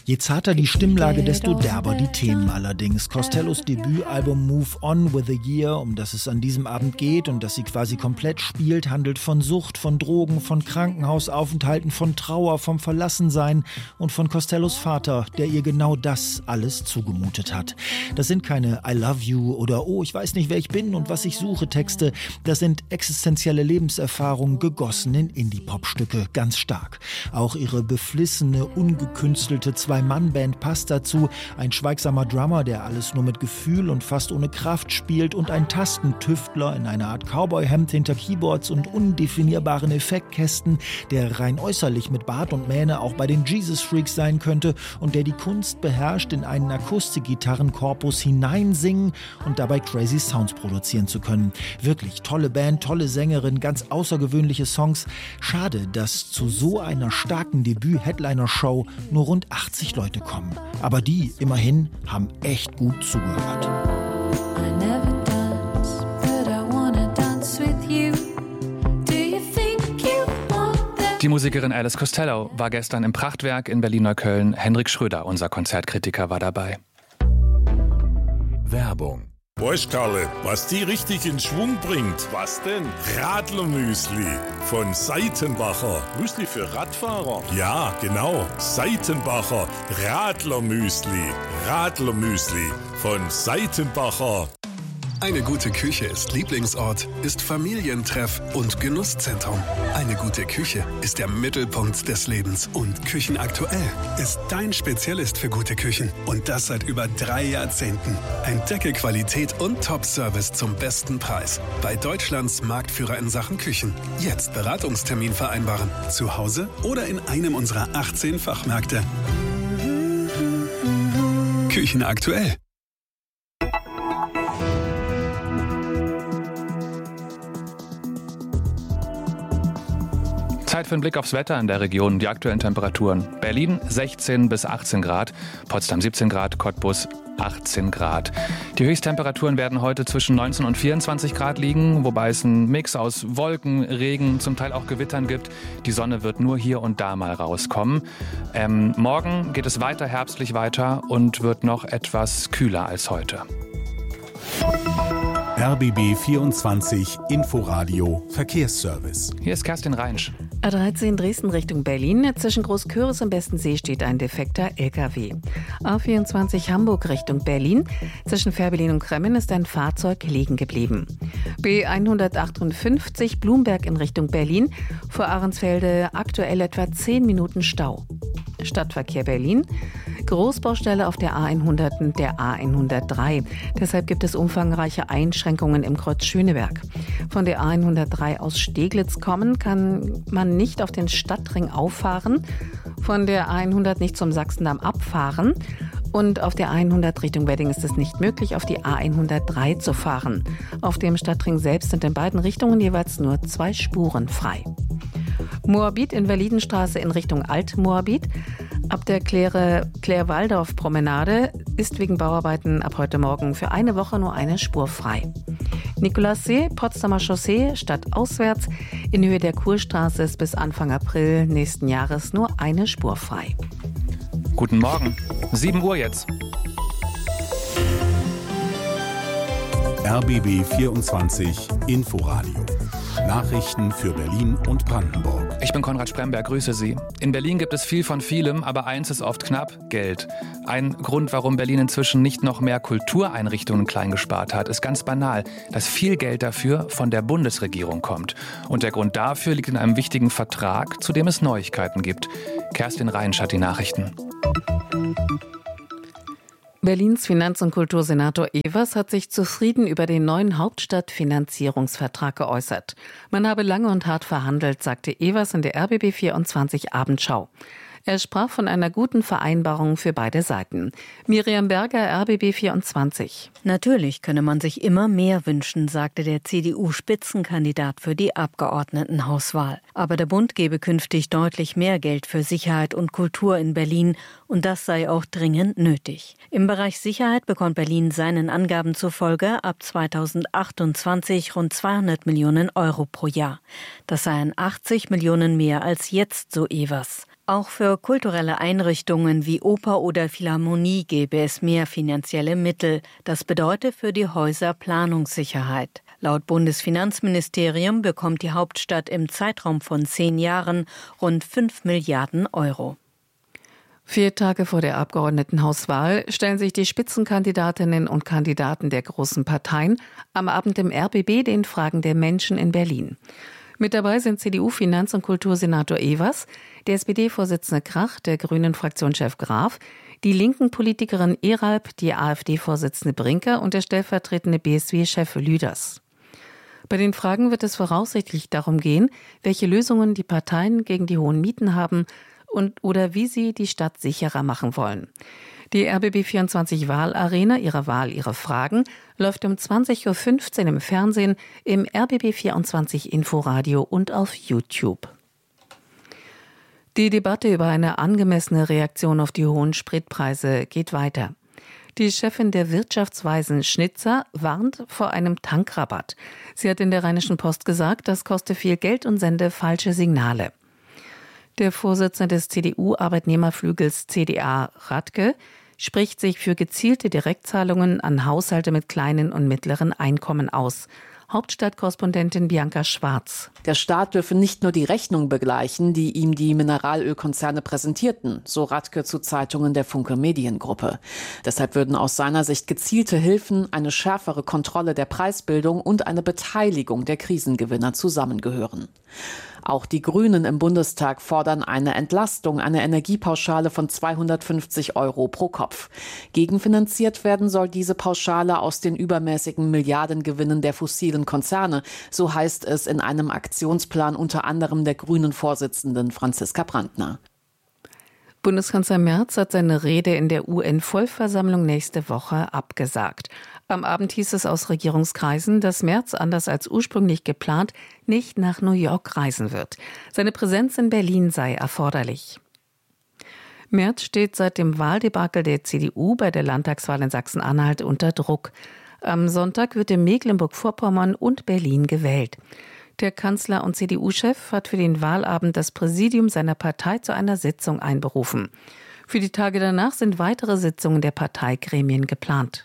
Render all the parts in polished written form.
Je zarter die Stimmlage, desto derber die Themen allerdings. Costellos Debütalbum Move On with a Year, um das es an diesem Abend geht und das sie quasi komplett spielt, handelt von Sucht, von Drogen, von Krankenhausaufenthalten, von Trauer, vom Verlassensein und von Costellos Vater, der ihr genau das alles zugemutet hat. Das sind keine I love you oder oh, ich weiß nicht, wer ich bin und was ich suche Texte. Das sind existenzielle Lebenserfahrungen, gegossen in Indie-Pop-Stücke, ganz stark. Auch ihre beflissene, ungekünstelte Zwei-Mann-Band passt dazu. Ein schweigsamer Drummer, der alles nur mit Gefühl und fast ohne Kraft spielt und ein Tastentüftler in einer Art Cowboy-Hemd hinter Keyboards und undefinierbaren Effektkästen, der rein äußerlich mit Bart und Mähne auch bei den Jesus Freaks sein könnte und der die Kunst beherrscht, in einen Akustikgitarrenkorpus hineinsingen und dabei crazy Sounds produzieren zu können. Wirklich tolle Band, tolle Sängerin, ganz außergewöhnliche Songs. Schade, dass zu so einer starken Debüt-Headliner-Show nur rund 80 Leute kommen. Aber die, immerhin, haben echt gut zugehört. Die Musikerin Alice Costello war gestern im Prachtwerk in Berlin-Neukölln. Henrik Schröder, unser Konzertkritiker, war dabei. Werbung. Weißt Karle, was die richtig in Schwung bringt? Was denn? Radlermüsli von Seitenbacher. Müsli für Radfahrer? Ja, genau. Seitenbacher Radlermüsli. Radlermüsli von Seitenbacher. Eine gute Küche ist Lieblingsort, ist Familientreff und Genusszentrum. Eine gute Küche ist der Mittelpunkt des Lebens und Küchenaktuell ist dein Spezialist für gute Küchen. Und das seit über 3 Jahrzehnten. Entdecke Qualität und Top-Service zum besten Preis. Bei Deutschlands Marktführer in Sachen Küchen. Jetzt Beratungstermin vereinbaren. Zu Hause oder in einem unserer 18 Fachmärkte. Küchenaktuell. Zeit für einen Blick aufs Wetter in der Region, die aktuellen Temperaturen. Berlin 16 bis 18 Grad, Potsdam 17 Grad, Cottbus 18 Grad. Die Höchsttemperaturen werden heute zwischen 19 und 24 Grad liegen, wobei es einen Mix aus Wolken, Regen, zum Teil auch Gewittern gibt. Die Sonne wird nur hier und da mal rauskommen. Morgen geht es weiter herbstlich weiter und wird noch etwas kühler als heute. RBB 24 Inforadio Verkehrsservice. Hier ist Kerstin Reinsch. A13 Dresden Richtung Berlin. Zwischen Großküritz und Bestensee steht ein defekter LKW. A24 Hamburg Richtung Berlin. Zwischen Fährberlin und Kremmen ist ein Fahrzeug liegen geblieben. B158 Blumberg in Richtung Berlin. Vor Ahrensfelde aktuell etwa 10 Minuten Stau. Stadtverkehr Berlin. Großbaustelle auf der A100 und der A103. Deshalb gibt es umfangreiche Einschränkungen im Kreuz Schöneberg. Von der A103 aus Steglitz kommen kann man nicht auf den Stadtring auffahren, von der A100 nicht zum Sachsendamm abfahren und auf der A100 Richtung Wedding ist es nicht möglich, auf die A103 zu fahren. Auf dem Stadtring selbst sind in beiden Richtungen jeweils nur 2 Spuren frei. Moabit in Validenstraße in Richtung Alt-Moabit. Ab der Klär-Waldorf-Promenade ist wegen Bauarbeiten ab heute Morgen für eine Woche nur eine Spur frei. Nikolassee, Potsdamer Chaussee, stadtauswärts. In Höhe der Kurstraße ist bis Anfang April nächsten Jahres nur eine Spur frei. Guten Morgen, 7 Uhr jetzt. RBB 24 Inforadio. Nachrichten für Berlin und Brandenburg. Ich bin Konrad Spremberg, grüße Sie. In Berlin gibt es viel von vielem, aber eins ist oft knapp: Geld. Ein Grund, warum Berlin inzwischen nicht noch mehr Kultureinrichtungen klein gespart hat, ist ganz banal, dass viel Geld dafür von der Bundesregierung kommt. Und der Grund dafür liegt in einem wichtigen Vertrag, zu dem es Neuigkeiten gibt. Kerstin Reinsch hat die Nachrichten. Berlins Finanz- und Kultursenator Evers hat sich zufrieden über den neuen Hauptstadtfinanzierungsvertrag geäußert. Man habe lange und hart verhandelt, sagte Evers in der RBB 24 Abendschau. Er sprach von einer guten Vereinbarung für beide Seiten. Miriam Berger, RBB 24. Natürlich könne man sich immer mehr wünschen, sagte der CDU-Spitzenkandidat für die Abgeordnetenhauswahl. Aber der Bund gebe künftig deutlich mehr Geld für Sicherheit und Kultur in Berlin und das sei auch dringend nötig. Im Bereich Sicherheit bekommt Berlin seinen Angaben zufolge ab 2028 rund 200 Millionen Euro pro Jahr. Das seien 80 Millionen mehr als jetzt, so Evers. Auch für kulturelle Einrichtungen wie Oper oder Philharmonie gäbe es mehr finanzielle Mittel. Das bedeutet für die Häuser Planungssicherheit. Laut Bundesfinanzministerium bekommt die Hauptstadt im Zeitraum von 10 Jahren rund 5 Milliarden Euro. 4 Tage vor der Abgeordnetenhauswahl stellen sich die Spitzenkandidatinnen und Kandidaten der großen Parteien am Abend im RBB den Fragen der Menschen in Berlin. Mit dabei sind CDU-Finanz- und Kultursenator Evers, der SPD-Vorsitzende Krach, der Grünen-Fraktionschef Graf, die linken Politikerin Eralb, die AfD-Vorsitzende Brinker und der stellvertretende BSW-Chef Lüders. Bei den Fragen wird es voraussichtlich darum gehen, welche Lösungen die Parteien gegen die hohen Mieten haben oder wie sie die Stadt sicherer machen wollen. Die RBB24 Wahlarena, Ihre Wahl, Ihre Fragen, läuft um 20.15 Uhr im Fernsehen, im RBB24 Inforadio und auf YouTube. Die Debatte über eine angemessene Reaktion auf die hohen Spritpreise geht weiter. Die Chefin der Wirtschaftsweisen Schnitzer warnt vor einem Tankrabatt. Sie hat in der Rheinischen Post gesagt, das koste viel Geld und sende falsche Signale. Der Vorsitzende des CDU-Arbeitnehmerflügels CDA, Radke, spricht sich für gezielte Direktzahlungen an Haushalte mit kleinen und mittleren Einkommen aus. Hauptstadtkorrespondentin Bianca Schwarz. Der Staat dürfe nicht nur die Rechnung begleichen, die ihm die Mineralölkonzerne präsentierten, so Radke zu Zeitungen der Funke Mediengruppe. Deshalb würden aus seiner Sicht gezielte Hilfen, eine schärfere Kontrolle der Preisbildung und eine Beteiligung der Krisengewinner zusammengehören. Auch die Grünen im Bundestag fordern eine Entlastung, eine Energiepauschale von 250 € pro Kopf. Gegenfinanziert werden soll diese Pauschale aus den übermäßigen Milliardengewinnen der fossilen Konzerne, so heißt es in einem Aktionsplan unter anderem der Grünen-Vorsitzenden Franziska Brandner. Bundeskanzler Merz hat seine Rede in der UN-Vollversammlung nächste Woche abgesagt. Am Abend hieß es aus Regierungskreisen, dass Merz, anders als ursprünglich geplant, nicht nach New York reisen wird. Seine Präsenz in Berlin sei erforderlich. Merz steht seit dem Wahldebakel der CDU bei der Landtagswahl in Sachsen-Anhalt unter Druck. Am Sonntag wird in Mecklenburg-Vorpommern und Berlin gewählt. Der Kanzler und CDU-Chef hat für den Wahlabend das Präsidium seiner Partei zu einer Sitzung einberufen. Für die Tage danach sind weitere Sitzungen der Parteigremien geplant.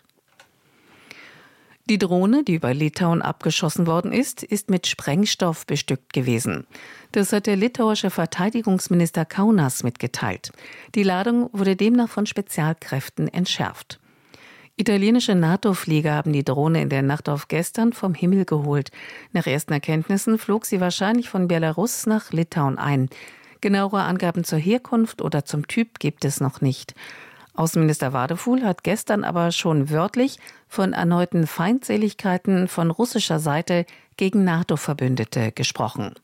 Die Drohne, die über Litauen abgeschossen worden ist mit Sprengstoff bestückt gewesen. Das hat der litauische Verteidigungsminister Kaunas mitgeteilt. Die Ladung wurde demnach von Spezialkräften entschärft. Italienische NATO-Flieger haben die Drohne in der Nacht auf gestern vom Himmel geholt. Nach ersten Erkenntnissen flog sie wahrscheinlich von Belarus nach Litauen ein. Genauere Angaben zur Herkunft oder zum Typ gibt es noch nicht. Außenminister Wadefuhl hat gestern aber schon wörtlich von erneuten Feindseligkeiten von russischer Seite gegen NATO-Verbündete gesprochen.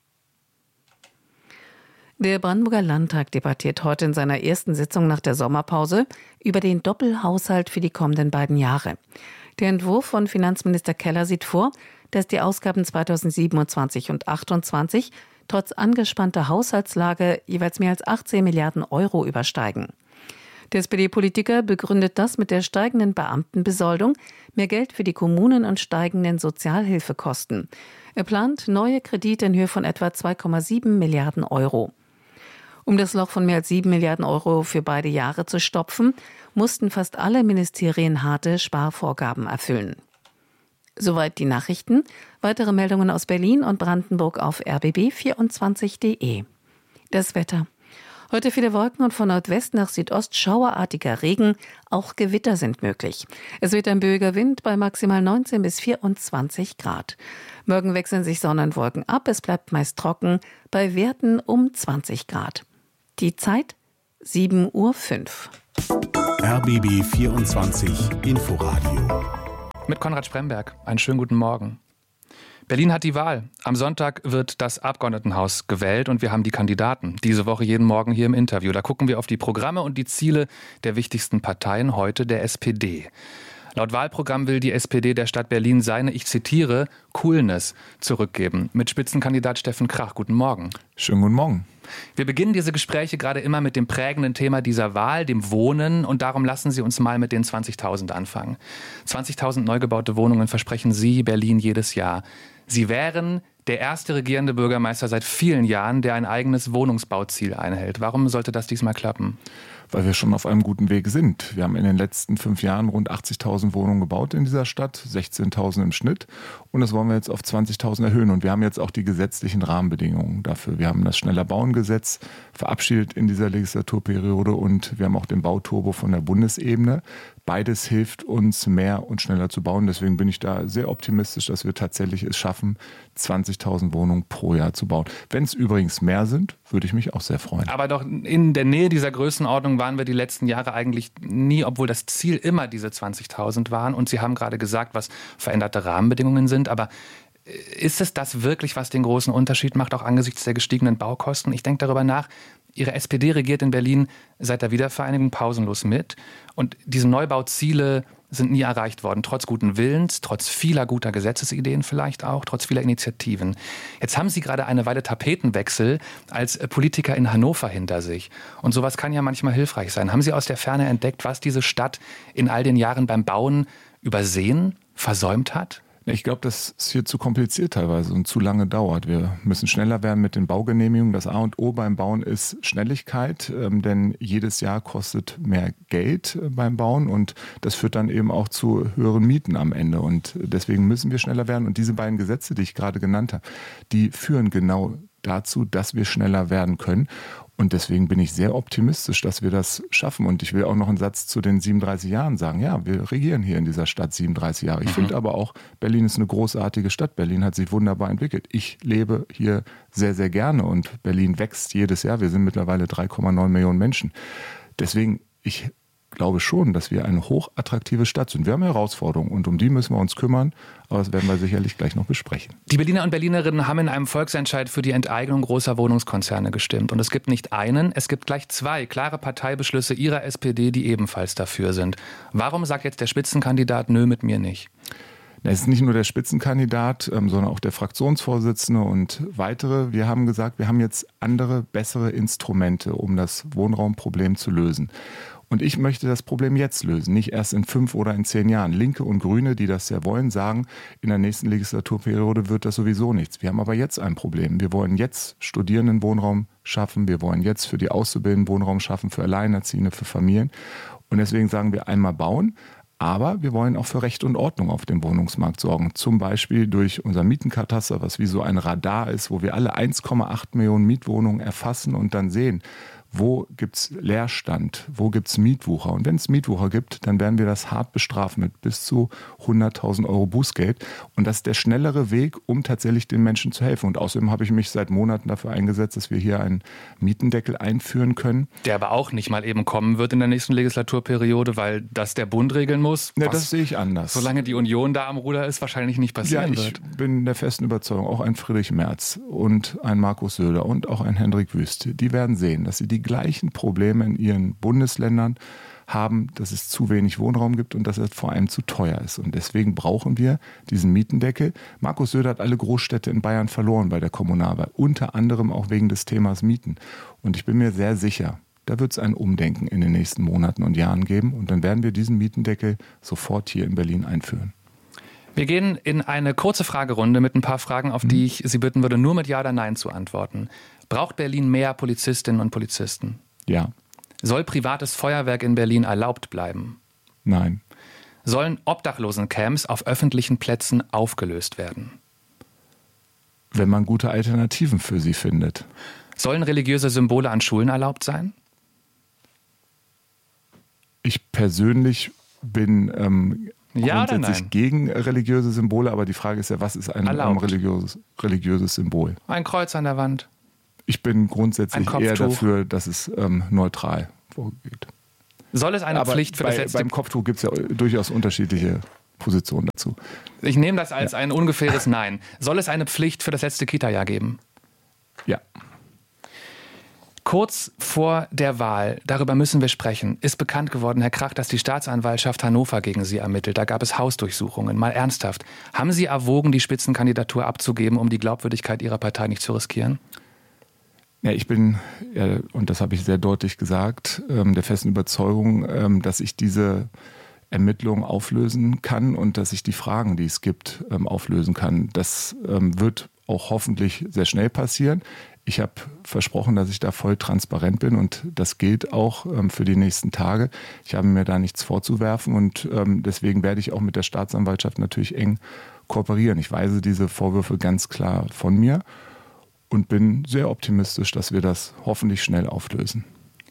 Der Brandenburger Landtag debattiert heute in seiner ersten Sitzung nach der Sommerpause über den Doppelhaushalt für die kommenden beiden Jahre. Der Entwurf von Finanzminister Keller sieht vor, dass die Ausgaben 2027 und 2028 trotz angespannter Haushaltslage jeweils mehr als 18 Milliarden € übersteigen. Der SPD-Politiker begründet das mit der steigenden Beamtenbesoldung, mehr Geld für die Kommunen und steigenden Sozialhilfekosten. Er plant neue Kredite in Höhe von etwa 2,7 Milliarden €. Um das Loch von mehr als 7 Milliarden € für beide Jahre zu stopfen, mussten fast alle Ministerien harte Sparvorgaben erfüllen. Soweit die Nachrichten. Weitere Meldungen aus Berlin und Brandenburg auf rbb24.de. Das Wetter. Heute viele Wolken und von Nordwest nach Südost schauerartiger Regen. Auch Gewitter sind möglich. Es wird ein böiger Wind bei maximal 19 bis 24 Grad. Morgen wechseln sich Sonne und Wolken ab. Es bleibt meist trocken bei Werten um 20 Grad. Die Zeit 7:05 Uhr. RBB 24 Inforadio. Mit Konrad Spremberg. Einen schönen guten Morgen. Berlin hat die Wahl. Am Sonntag wird das Abgeordnetenhaus gewählt und wir haben die Kandidaten. Diese Woche jeden Morgen hier im Interview. Da gucken wir auf die Programme und die Ziele der wichtigsten Parteien, heute der SPD. Laut Wahlprogramm will die SPD der Stadt Berlin seine, ich zitiere, Coolness zurückgeben. Mit Spitzenkandidat Steffen Krach. Guten Morgen. Schönen guten Morgen. Wir beginnen diese Gespräche gerade immer mit dem prägenden Thema dieser Wahl, dem Wohnen. Und darum lassen Sie uns mal mit den 20.000 anfangen. 20.000 neu gebaute Wohnungen versprechen Sie Berlin jedes Jahr. Sie wären der erste regierende Bürgermeister seit vielen Jahren, der ein eigenes Wohnungsbauziel einhält. Warum sollte das diesmal klappen? Weil wir schon auf einem guten Weg sind. Wir haben in den letzten 5 Jahren rund 80.000 Wohnungen gebaut in dieser Stadt, 16.000 im Schnitt. Und das wollen wir jetzt auf 20.000 erhöhen. Und wir haben jetzt auch die gesetzlichen Rahmenbedingungen dafür. Wir haben das Schneller-Bauen-Gesetz verabschiedet in dieser Legislaturperiode und wir haben auch den Bauturbo von der Bundesebene. Beides hilft uns, mehr und schneller zu bauen. Deswegen bin ich da sehr optimistisch, dass wir tatsächlich es schaffen, 20.000 Wohnungen pro Jahr zu bauen. Wenn es übrigens mehr sind, würde ich mich auch sehr freuen. Aber doch in der Nähe dieser Größenordnung waren wir die letzten Jahre eigentlich nie, obwohl das Ziel immer diese 20.000 waren. Und Sie haben gerade gesagt, was veränderte Rahmenbedingungen sind. Aber ist es das wirklich, was den großen Unterschied macht, auch angesichts der gestiegenen Baukosten? Ich denke darüber nach. Ihre SPD regiert in Berlin seit der Wiedervereinigung pausenlos mit. Und diese Neubauziele sind nie erreicht worden, trotz guten Willens, trotz vieler guter Gesetzesideen vielleicht auch, trotz vieler Initiativen. Jetzt haben Sie gerade eine Weile Tapetenwechsel als Politiker in Hannover hinter sich. Und sowas kann ja manchmal hilfreich sein. Haben Sie aus der Ferne entdeckt, was diese Stadt in all den Jahren beim Bauen übersehen, versäumt hat? Ich glaube, dass es hier zu kompliziert teilweise und zu lange dauert. Wir müssen schneller werden mit den Baugenehmigungen. Das A und O beim Bauen ist Schnelligkeit, denn jedes Jahr kostet mehr Geld beim Bauen und das führt dann eben auch zu höheren Mieten am Ende. Und deswegen müssen wir schneller werden. Und diese beiden Gesetze, die ich gerade genannt habe, die führen genau dazu, dass wir schneller werden können. Und deswegen bin ich sehr optimistisch, dass wir das schaffen. Und ich will auch noch einen Satz zu den 37 Jahren sagen. Ja, wir regieren hier in dieser Stadt 37 Jahre. Ich finde aber auch, Berlin ist eine großartige Stadt. Berlin hat sich wunderbar entwickelt. Ich lebe hier sehr, sehr gerne und Berlin wächst jedes Jahr. Wir sind mittlerweile 3,9 Millionen Menschen. Deswegen, ich glaube schon, dass wir eine hochattraktive Stadt sind. Wir haben Herausforderungen und um die müssen wir uns kümmern, aber das werden wir sicherlich gleich noch besprechen. Die Berliner und Berlinerinnen haben in einem Volksentscheid für die Enteignung großer Wohnungskonzerne gestimmt. Und es gibt nicht einen, es gibt gleich 2 klare Parteibeschlüsse ihrer SPD, die ebenfalls dafür sind. Warum sagt jetzt der Spitzenkandidat, nö, mit mir nicht? Es ist nicht nur der Spitzenkandidat, sondern auch der Fraktionsvorsitzende und weitere. Wir haben gesagt, wir haben jetzt andere, bessere Instrumente, um das Wohnraumproblem zu lösen. Und ich möchte das Problem jetzt lösen, nicht erst in 5 oder in 10 Jahren. Linke und Grüne, die das ja wollen, sagen, in der nächsten Legislaturperiode wird das sowieso nichts. Wir haben aber jetzt ein Problem. Wir wollen jetzt Studierendenwohnraum schaffen. Wir wollen jetzt für die Auszubildenden Wohnraum schaffen, für Alleinerziehende, für Familien. Und deswegen sagen wir einmal bauen. Aber wir wollen auch für Recht und Ordnung auf dem Wohnungsmarkt sorgen. Zum Beispiel durch unser Mietenkataster, was wie so ein Radar ist, wo wir alle 1,8 Millionen Mietwohnungen erfassen und dann sehen, wo gibt's Leerstand, wo gibt's Mietwucher. Und wenn es Mietwucher gibt, dann werden wir das hart bestrafen mit bis zu 100.000 Euro Bußgeld. Und das ist der schnellere Weg, um tatsächlich den Menschen zu helfen. Und außerdem habe ich mich seit Monaten dafür eingesetzt, dass wir hier einen Mietendeckel einführen können. Der aber auch nicht mal eben kommen wird in der nächsten Legislaturperiode, weil das der Bund regeln muss. Ja, das sehe ich anders. Solange die Union da am Ruder ist, wahrscheinlich nicht passieren wird. Ich bin der festen Überzeugung, auch ein Friedrich Merz und ein Markus Söder und auch ein Hendrik Wüst, die werden sehen, dass sie die gleichen Probleme in ihren Bundesländern haben, dass es zu wenig Wohnraum gibt und dass es vor allem zu teuer ist. Und deswegen brauchen wir diesen Mietendeckel. Markus Söder hat alle Großstädte in Bayern verloren bei der Kommunalwahl, unter anderem auch wegen des Themas Mieten. Und ich bin mir sehr sicher, da wird es ein Umdenken in den nächsten Monaten und Jahren geben und dann werden wir diesen Mietendeckel sofort hier in Berlin einführen. Wir gehen in eine kurze Fragerunde mit ein paar Fragen, auf die ich Sie bitten würde, nur mit Ja oder Nein zu antworten. Braucht Berlin mehr Polizistinnen und Polizisten? Ja. Soll privates Feuerwerk in Berlin erlaubt bleiben? Nein. Sollen Obdachlosencamps auf öffentlichen Plätzen aufgelöst werden? Wenn man gute Alternativen für sie findet. Sollen religiöse Symbole an Schulen erlaubt sein? Ich persönlich bin Ja grundsätzlich gegen religiöse Symbole, aber die Frage ist ja, was ist ein religiöses Symbol? Ein Kreuz an der Wand. Ich bin grundsätzlich eher dafür, dass es neutral vorgeht. Soll es eine Pflicht für das letzte... Beim Kopftuch gibt es ja durchaus unterschiedliche Positionen dazu. Ich nehme das als ein ungefähres Nein. Soll es eine Pflicht für das letzte Kita-Jahr geben? Ja. Kurz vor der Wahl, darüber müssen wir sprechen, ist bekannt geworden, Herr Krach, dass die Staatsanwaltschaft Hannover gegen Sie ermittelt. Da gab es Hausdurchsuchungen. Mal ernsthaft. Haben Sie erwogen, die Spitzenkandidatur abzugeben, um die Glaubwürdigkeit Ihrer Partei nicht zu riskieren? Ja, ich bin, und das habe ich sehr deutlich gesagt, der festen Überzeugung, dass ich diese Ermittlungen auflösen kann und dass ich die Fragen, die es gibt, auflösen kann. Das wird auch hoffentlich sehr schnell passieren. Ich habe versprochen, dass ich da voll transparent bin und das gilt auch für die nächsten Tage. Ich habe mir da nichts vorzuwerfen und deswegen werde ich auch mit der Staatsanwaltschaft natürlich eng kooperieren. Ich weise diese Vorwürfe ganz klar von mir und bin sehr optimistisch, dass wir das hoffentlich schnell auflösen.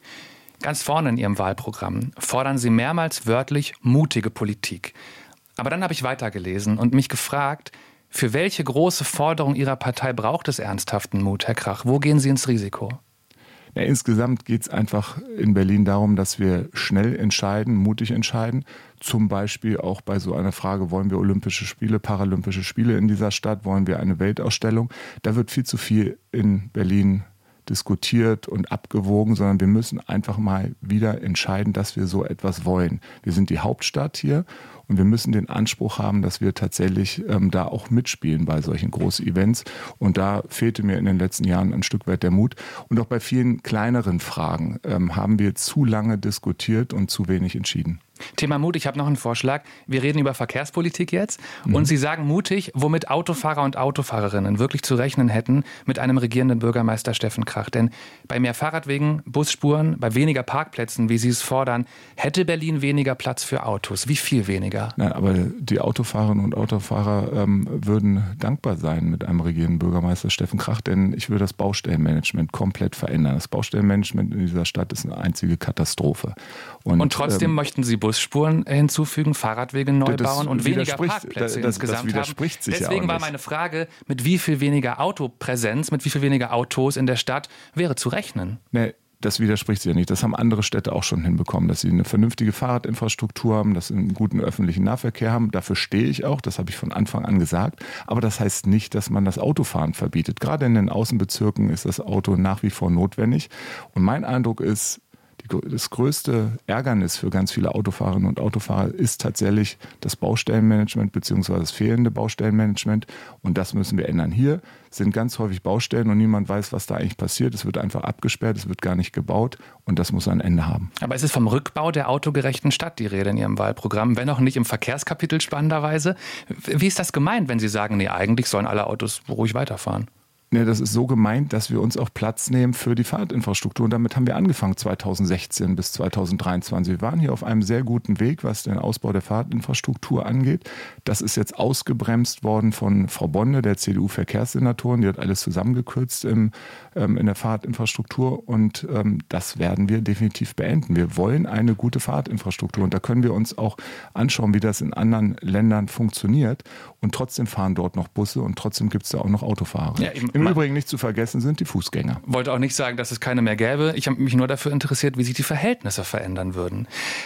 Ganz vorne in Ihrem Wahlprogramm fordern Sie mehrmals wörtlich mutige Politik. Aber dann habe ich weitergelesen und mich gefragt, für welche große Forderung Ihrer Partei braucht es ernsthaften Mut, Herr Krach? Wo gehen Sie ins Risiko? Ja, insgesamt geht es einfach in Berlin darum, dass wir schnell entscheiden, mutig entscheiden. Zum Beispiel auch bei so einer Frage, wollen wir Olympische Spiele, Paralympische Spiele in dieser Stadt, wollen wir eine Weltausstellung? Da wird viel zu viel in Berlin diskutiert und abgewogen, sondern wir müssen einfach mal wieder entscheiden, dass wir so etwas wollen. Wir sind die Hauptstadt hier und wir müssen den Anspruch haben, dass wir tatsächlich da auch mitspielen bei solchen großen Events. Und da fehlte mir in den letzten Jahren ein Stück weit der Mut. Und auch bei vielen kleineren Fragen haben wir zu lange diskutiert und zu wenig entschieden. Thema Mut, ich habe noch einen Vorschlag. Wir reden über Verkehrspolitik jetzt und Sie sagen mutig, womit Autofahrer und Autofahrerinnen wirklich zu rechnen hätten mit einem regierenden Bürgermeister Steffen Krach. Denn bei mehr Fahrradwegen, Busspuren, bei weniger Parkplätzen, wie Sie es fordern, hätte Berlin weniger Platz für Autos. Wie viel weniger? Nein, aber die Autofahrerinnen und Autofahrer würden dankbar sein mit einem regierenden Bürgermeister Steffen Krach, denn ich würde das Baustellenmanagement komplett verändern. Das Baustellenmanagement in dieser Stadt ist eine einzige Katastrophe. Und trotzdem möchten Sie Busspuren hinzufügen, Fahrradwege neu bauen und weniger Parkplätze insgesamt haben. Das widerspricht sich Deswegen ja auch war meine Frage, mit wie viel weniger Autopräsenz, mit wie viel weniger Autos in der Stadt wäre zu rechnen? Nee, das widerspricht sich ja nicht. Das haben andere Städte auch schon hinbekommen, dass sie eine vernünftige Fahrradinfrastruktur haben, dass sie einen guten öffentlichen Nahverkehr haben. Dafür stehe ich auch, das habe ich von Anfang an gesagt. Aber das heißt nicht, dass man das Autofahren verbietet. Gerade in den Außenbezirken ist das Auto nach wie vor notwendig. Und mein Eindruck ist, das größte Ärgernis für ganz viele Autofahrerinnen und Autofahrer ist tatsächlich das Baustellenmanagement bzw. das fehlende Baustellenmanagement. Und das müssen wir ändern. Hier sind ganz häufig Baustellen und niemand weiß, was da eigentlich passiert. Es wird einfach abgesperrt, es wird gar nicht gebaut und das muss ein Ende haben. Aber es ist vom Rückbau der autogerechten Stadt die Rede in Ihrem Wahlprogramm, wenn auch nicht im Verkehrskapitel spannenderweise. Wie ist das gemeint, wenn Sie sagen, nee, eigentlich sollen alle Autos ruhig weiterfahren? Ja, das ist so gemeint, dass wir uns auch Platz nehmen für die Fahrradinfrastruktur. Und damit haben wir angefangen 2016 bis 2023. Wir waren hier auf einem sehr guten Weg, was den Ausbau der Fahrradinfrastruktur angeht. Das ist jetzt ausgebremst worden von Frau Bonde, der CDU-Verkehrssenatorin. Die hat alles zusammengekürzt in der Fahrradinfrastruktur. Und das werden wir definitiv beenden. Wir wollen eine gute Fahrradinfrastruktur. Und da können wir uns auch anschauen, wie das in anderen Ländern funktioniert. Und trotzdem fahren dort noch Busse und trotzdem gibt es da auch noch Autofahrer. Ja, im Übrigen nicht zu vergessen sind die Fußgänger. Wollte auch nicht sagen, dass es keine mehr gäbe. Ich habe mich nur dafür interessiert, wie sich die Verhältnisse verändern würden.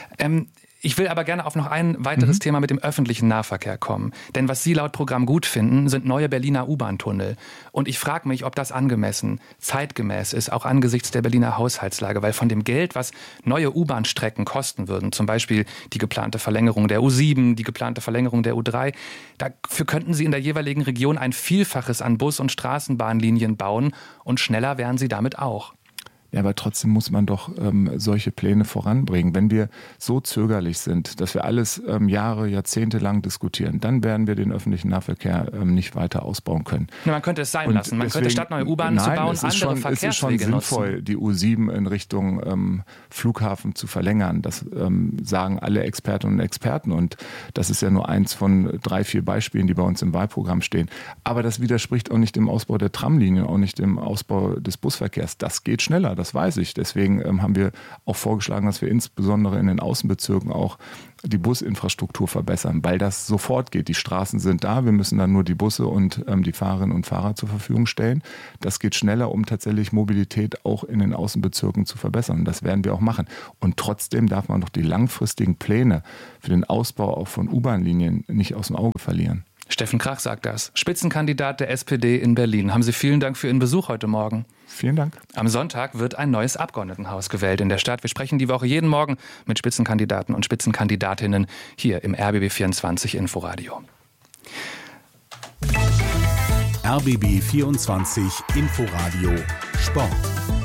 Ich will aber gerne auf noch ein weiteres Thema mit dem öffentlichen Nahverkehr kommen. Denn was Sie laut Programm gut finden, sind neue Berliner U-Bahn-Tunnel. Und ich frage mich, ob das angemessen, zeitgemäß ist, auch angesichts der Berliner Haushaltslage. Weil von dem Geld, was neue U-Bahn-Strecken kosten würden, zum Beispiel die geplante Verlängerung der U7, die geplante Verlängerung der U3, dafür könnten Sie in der jeweiligen Region ein Vielfaches an Bus- und Straßenbahnlinien bauen. Und schneller wären Sie damit auch. Ja, aber trotzdem muss man doch solche Pläne voranbringen. Wenn wir so zögerlich sind, dass wir alles Jahre, Jahrzehnte lang diskutieren, dann werden wir den öffentlichen Nahverkehr nicht weiter ausbauen können. Na, man könnte es sein lassen. Man könnte statt neue U-Bahnen zu bauen, andere Verkehrswege nutzen. Es ist schon sinnvoll, die U7 in Richtung Flughafen zu verlängern. Das sagen alle Expertinnen und Experten. Und das ist ja nur eins von 3, 4 Beispielen, die bei uns im Wahlprogramm stehen. Aber das widerspricht auch nicht dem Ausbau der Tramlinien, auch nicht dem Ausbau des Busverkehrs. Das geht schneller. Das weiß ich. Deswegen haben wir auch vorgeschlagen, dass wir insbesondere in den Außenbezirken auch die Businfrastruktur verbessern, weil das sofort geht. Die Straßen sind da, wir müssen dann nur die Busse und die Fahrerinnen und Fahrer zur Verfügung stellen. Das geht schneller, um tatsächlich Mobilität auch in den Außenbezirken zu verbessern. Und das werden wir auch machen. Und trotzdem darf man doch die langfristigen Pläne für den Ausbau auch von U-Bahn-Linien nicht aus dem Auge verlieren. Steffen Krach sagt das. Spitzenkandidat der SPD in Berlin. Haben Sie vielen Dank für Ihren Besuch heute Morgen. Vielen Dank. Am Sonntag wird ein neues Abgeordnetenhaus gewählt in der Stadt. Wir sprechen die Woche jeden Morgen mit Spitzenkandidaten und Spitzenkandidatinnen hier im RBB24 Inforadio. RBB24 Inforadio Sport.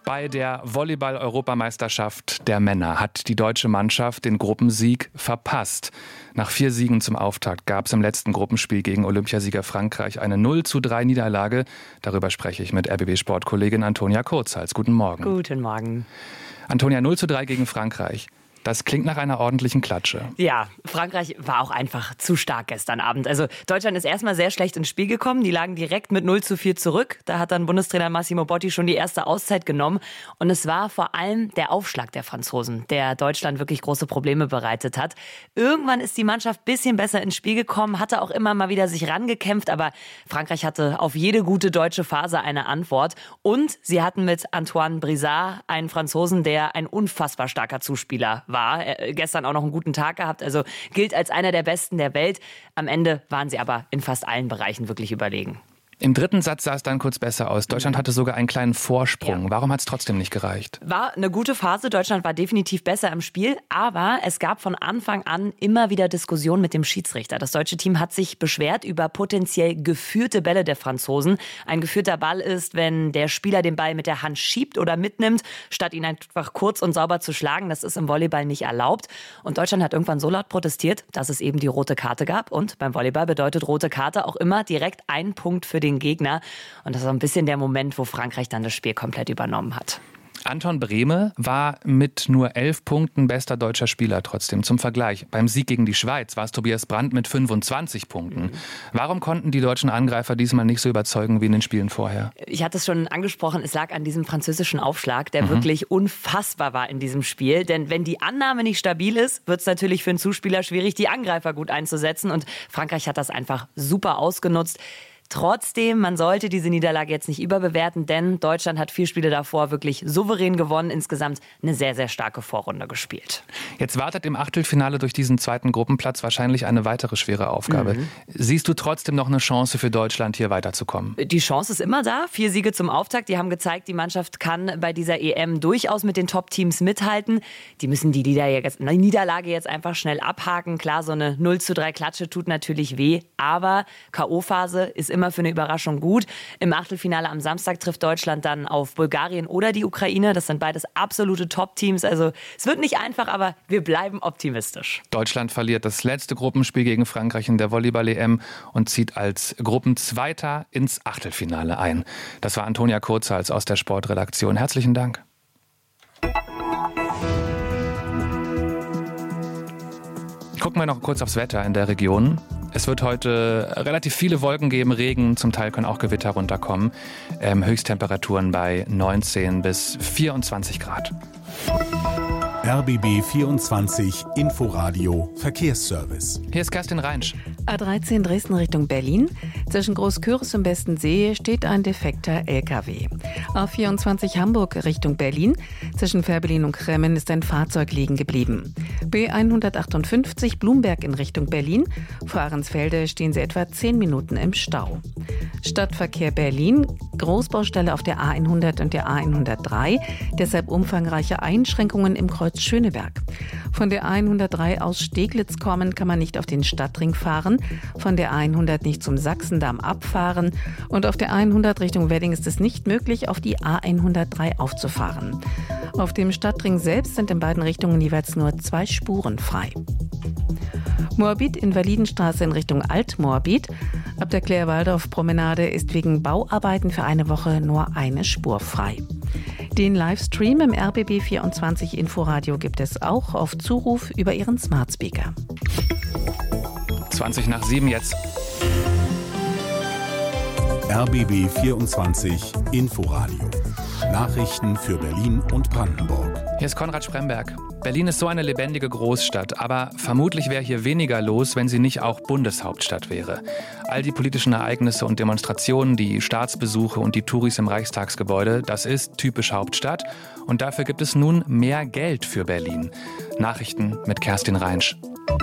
Bei der Volleyball-Europameisterschaft der Männer hat die deutsche Mannschaft den Gruppensieg verpasst. Nach 4 Siegen zum Auftakt gab es im letzten Gruppenspiel gegen Olympiasieger Frankreich eine 0:3 Niederlage. Darüber spreche ich mit RBB-Sportkollegin Antonia Kurzhals. Guten Morgen. Guten Morgen. Antonia, 0:3 gegen Frankreich. Das klingt nach einer ordentlichen Klatsche. Ja, Frankreich war auch einfach zu stark gestern Abend. Also Deutschland ist erstmal sehr schlecht ins Spiel gekommen. Die lagen direkt mit 0:4 zurück. Da hat dann Bundestrainer Massimo Botti schon die erste Auszeit genommen. Und es war vor allem der Aufschlag der Franzosen, der Deutschland wirklich große Probleme bereitet hat. Irgendwann ist die Mannschaft ein bisschen besser ins Spiel gekommen, hatte auch immer mal wieder sich rangekämpft. Aber Frankreich hatte auf jede gute deutsche Phase eine Antwort. Und sie hatten mit Antoine Brizard einen Franzosen, der ein unfassbar starker Zuspieler war. Gestern auch noch einen guten Tag gehabt, also gilt als einer der Besten der Welt. Am Ende waren sie aber in fast allen Bereichen wirklich überlegen. Im dritten Satz sah es dann kurz besser aus. Deutschland hatte sogar einen kleinen Vorsprung. Ja. Warum hat es trotzdem nicht gereicht? War eine gute Phase. Deutschland war definitiv besser im Spiel. Aber es gab von Anfang an immer wieder Diskussionen mit dem Schiedsrichter. Das deutsche Team hat sich beschwert über potenziell geführte Bälle der Franzosen. Ein geführter Ball ist, wenn der Spieler den Ball mit der Hand schiebt oder mitnimmt, statt ihn einfach kurz und sauber zu schlagen. Das ist im Volleyball nicht erlaubt. Und Deutschland hat irgendwann so laut protestiert, dass es eben die rote Karte gab. Und beim Volleyball bedeutet rote Karte auch immer direkt einen Punkt für den Gegner. Und das ist ein bisschen der Moment, wo Frankreich dann das Spiel komplett übernommen hat. Anton Brehme war mit nur 11 Punkten bester deutscher Spieler trotzdem. Zum Vergleich, beim Sieg gegen die Schweiz war es Tobias Brandt mit 25 Punkten. Warum konnten die deutschen Angreifer diesmal nicht so überzeugen wie in den Spielen vorher? Ich hatte es schon angesprochen, es lag an diesem französischen Aufschlag, der wirklich unfassbar war in diesem Spiel. Denn wenn die Annahme nicht stabil ist, wird es natürlich für einen Zuspieler schwierig, die Angreifer gut einzusetzen. Und Frankreich hat das einfach super ausgenutzt. Trotzdem, man sollte diese Niederlage jetzt nicht überbewerten, denn Deutschland hat 4 Spiele davor wirklich souverän gewonnen. Insgesamt eine sehr, sehr starke Vorrunde gespielt. Jetzt wartet im Achtelfinale durch diesen zweiten Gruppenplatz wahrscheinlich eine weitere schwere Aufgabe. Siehst du trotzdem noch eine Chance für Deutschland, hier weiterzukommen? Die Chance ist immer da. 4 Siege zum Auftakt. Die haben gezeigt, die Mannschaft kann bei dieser EM durchaus mit den Top-Teams mithalten. Die müssen die Niederlage jetzt einfach schnell abhaken. Klar, so eine 0:3 Klatsche tut natürlich weh, aber K.O.-Phase ist immer für eine Überraschung gut. Im Achtelfinale am Samstag trifft Deutschland dann auf Bulgarien oder die Ukraine. Das sind beides absolute Top-Teams. Also es wird nicht einfach, aber wir bleiben optimistisch. Deutschland verliert das letzte Gruppenspiel gegen Frankreich in der Volleyball-EM und zieht als Gruppenzweiter ins Achtelfinale ein. Das war Antonia Kurzhals aus der Sportredaktion. Herzlichen Dank. Gucken wir noch kurz aufs Wetter in der Region. Es wird heute relativ viele Wolken geben, Regen, zum Teil können auch Gewitter runterkommen. Höchsttemperaturen bei 19 bis 24 Grad. RBB 24 Inforadio Verkehrsservice. Hier ist Kerstin Reinsch. A13 Dresden Richtung Berlin. Zwischen Großküritz und Bestensee steht ein defekter LKW. A24 Hamburg Richtung Berlin. Zwischen Fährberlin und Kremmen ist ein Fahrzeug liegen geblieben. B158 Blumberg in Richtung Berlin. Vor Ahrensfelde stehen sie etwa 10 Minuten im Stau. Stadtverkehr Berlin. Großbaustelle auf der A100 und der A103. Deshalb umfangreiche Einschränkungen im Kreuz Schöneberg. Von der A103 aus Steglitz kommen kann man nicht auf den Stadtring fahren, von der A100 nicht zum Sachsendamm abfahren und auf der A100 Richtung Wedding ist es nicht möglich, auf die A103 aufzufahren. Auf dem Stadtring selbst sind in beiden Richtungen jeweils nur 2 Spuren frei. Moabit, Invalidenstraße in Richtung Alt-Moabit. Ab der Klär-Waldorf-Promenade ist wegen Bauarbeiten für eine Woche nur eine Spur frei. Den Livestream im RBB 24 Inforadio gibt es auch auf Zuruf über Ihren Smart Speaker. 7:20 jetzt. RBB 24 Inforadio. Nachrichten für Berlin und Brandenburg. Hier ist Konrad Spremberg. Berlin ist so eine lebendige Großstadt, aber vermutlich wäre hier weniger los, wenn sie nicht auch Bundeshauptstadt wäre. All die politischen Ereignisse und Demonstrationen, die Staatsbesuche und die Touris im Reichstagsgebäude, das ist typisch Hauptstadt. Und dafür gibt es nun mehr Geld für Berlin. Nachrichten mit Kerstin Reinsch.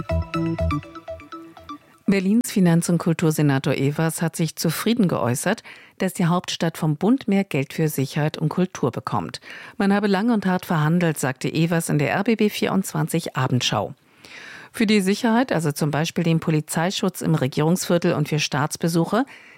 Berlins Finanz- und Kultursenator Evers hat sich zufrieden geäußert, dass die Hauptstadt vom Bund mehr Geld für Sicherheit und Kultur bekommt. Man habe lange und hart verhandelt, sagte Evers in der RBB 24 Abendschau. Für die Sicherheit, also zum Beispiel den Polizeischutz im Regierungsviertel und für Staatsbesuche,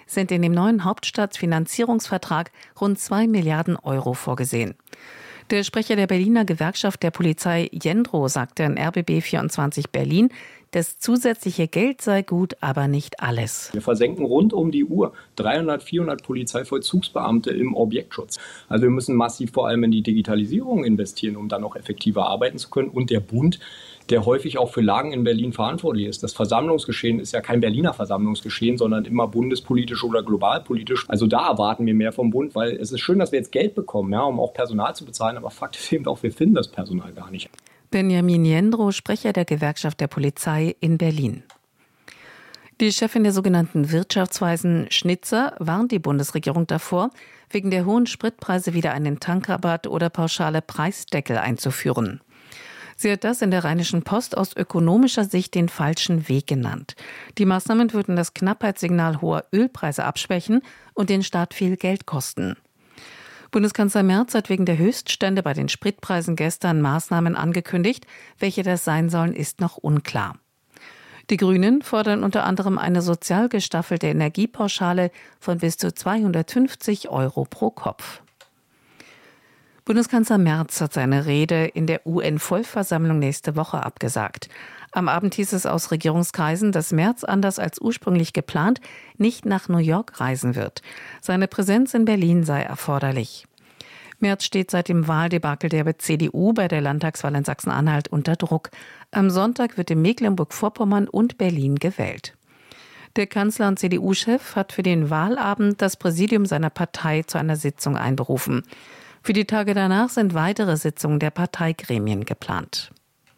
sind in dem neuen Hauptstadtfinanzierungsvertrag rund 2 Milliarden Euro vorgesehen. Der Sprecher der Berliner Gewerkschaft der Polizei Jendro sagte in RBB24 Berlin, das zusätzliche Geld sei gut, aber nicht alles. Wir versenken rund um die Uhr 300, 400 Polizeivollzugsbeamte im Objektschutz. Also wir müssen massiv vor allem in die Digitalisierung investieren, um dann auch effektiver arbeiten zu können. Und der Bund, der häufig auch für Lagen in Berlin verantwortlich ist. Das Versammlungsgeschehen ist ja kein Berliner Versammlungsgeschehen, sondern immer bundespolitisch oder globalpolitisch. Also da erwarten wir mehr vom Bund, weil es ist schön, dass wir jetzt Geld bekommen, ja, um auch Personal zu bezahlen. Aber Fakt ist eben auch, wir finden das Personal gar nicht. Benjamin Jendro, Sprecher der Gewerkschaft der Polizei in Berlin. Die Chefin der sogenannten Wirtschaftsweisen Schnitzer warnt die Bundesregierung davor, wegen der hohen Spritpreise wieder einen Tankrabatt oder pauschale Preisdeckel einzuführen. Sie hat das in der Rheinischen Post aus ökonomischer Sicht den falschen Weg genannt. Die Maßnahmen würden das Knappheitssignal hoher Ölpreise abschwächen und den Staat viel Geld kosten. Bundeskanzler Merz hat wegen der Höchststände bei den Spritpreisen gestern Maßnahmen angekündigt. Welche das sein sollen, ist noch unklar. Die Grünen fordern unter anderem eine sozial gestaffelte Energiepauschale von bis zu 250 Euro pro Kopf. Bundeskanzler Merz hat seine Rede in der UN-Vollversammlung nächste Woche abgesagt. Am Abend hieß es aus Regierungskreisen, dass Merz anders als ursprünglich geplant nicht nach New York reisen wird. Seine Präsenz in Berlin sei erforderlich. Merz steht seit dem Wahldebakel der CDU bei der Landtagswahl in Sachsen-Anhalt unter Druck. Am Sonntag wird in Mecklenburg-Vorpommern und Berlin gewählt. Der Kanzler und CDU-Chef hat für den Wahlabend das Präsidium seiner Partei zu einer Sitzung einberufen. Für die Tage danach sind weitere Sitzungen der Parteigremien geplant.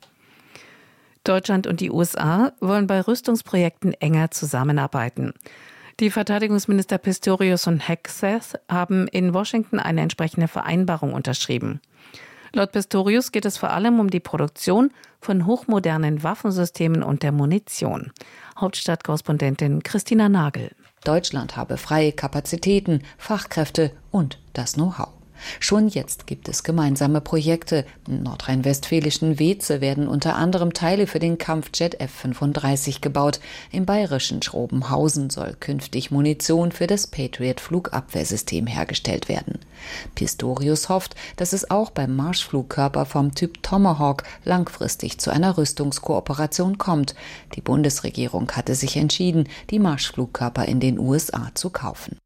Deutschland und die USA wollen bei Rüstungsprojekten enger zusammenarbeiten. Die Verteidigungsminister Pistorius und Hegseth haben in Washington eine entsprechende Vereinbarung unterschrieben. Laut Pistorius geht es vor allem um die Produktion von hochmodernen Waffensystemen und der Munition. Hauptstadtkorrespondentin Christina Nagel. Deutschland habe freie Kapazitäten, Fachkräfte und das Know-how. Schon jetzt gibt es gemeinsame Projekte. Im nordrhein-westfälischen Weze werden unter anderem Teile für den Kampfjet F-35 gebaut. Im bayerischen Schrobenhausen soll künftig Munition für das Patriot-Flugabwehrsystem hergestellt werden. Pistorius hofft, dass es auch beim Marschflugkörper vom Typ Tomahawk langfristig zu einer Rüstungskooperation kommt. Die Bundesregierung hatte sich entschieden, die Marschflugkörper in den USA zu kaufen.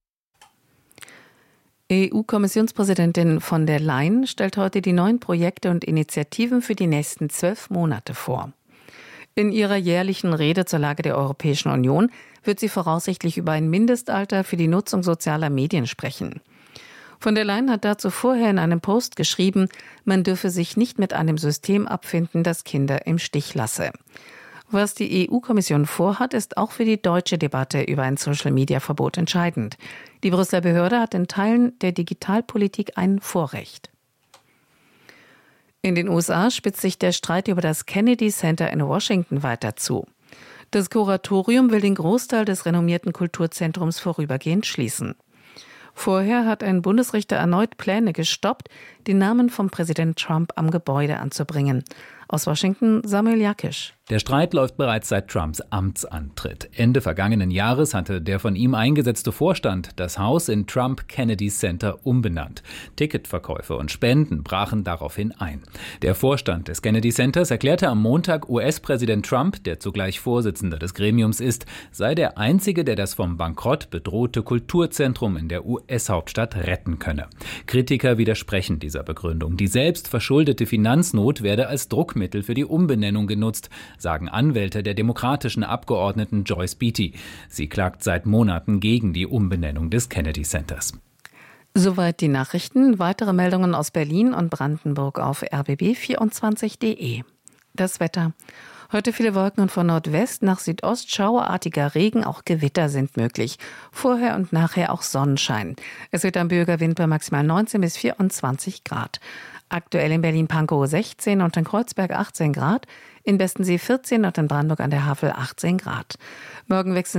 EU-Kommissionspräsidentin von der Leyen stellt heute die neuen Projekte und Initiativen für die nächsten 12 Monate vor. In ihrer jährlichen Rede zur Lage der Europäischen Union wird sie voraussichtlich über ein Mindestalter für die Nutzung sozialer Medien sprechen. Von der Leyen hat dazu vorher in einem Post geschrieben, man dürfe sich nicht mit einem System abfinden, das Kinder im Stich lasse. Was die EU-Kommission vorhat, ist auch für die deutsche Debatte über ein Social-Media-Verbot entscheidend. Die Brüsseler Behörde hat in Teilen der Digitalpolitik ein Vorrecht. In den USA spitzt sich der Streit über das Kennedy Center in Washington weiter zu. Das Kuratorium will den Großteil des renommierten Kulturzentrums vorübergehend schließen. Vorher hat ein Bundesrichter erneut Pläne gestoppt, den Namen von Präsident Trump am Gebäude anzubringen. Aus Washington Samuel Jakisch. Der Streit läuft bereits seit Trumps Amtsantritt. Ende vergangenen Jahres hatte der von ihm eingesetzte Vorstand das Haus in Trump Kennedy Center umbenannt. Ticketverkäufe und Spenden brachen daraufhin ein. Der Vorstand des Kennedy Centers erklärte am Montag, US-Präsident Trump, der zugleich Vorsitzender des Gremiums ist, sei der Einzige, der das vom Bankrott bedrohte Kulturzentrum in der US-Hauptstadt retten könne. Kritiker widersprechen dieser Begründung. Die selbst verschuldete Finanznot werde als Druckmittel für die Umbenennung genutzt, sagen Anwälte der demokratischen Abgeordneten Joyce Beatty. Sie klagt seit Monaten gegen die Umbenennung des Kennedy Centers. Soweit die Nachrichten. Weitere Meldungen aus Berlin und Brandenburg auf rbb24.de. Das Wetter. Heute viele Wolken und von Nordwest nach Südost schauerartiger Regen, auch Gewitter sind möglich. Vorher und nachher auch Sonnenschein. Es wird am Bürgerwind bei maximal 19 bis 24 Grad. Aktuell in Berlin-Pankow 16 und in Kreuzberg 18 Grad, in Bestensee 14 und in Brandenburg an der Havel 18 Grad. Morgen wechseln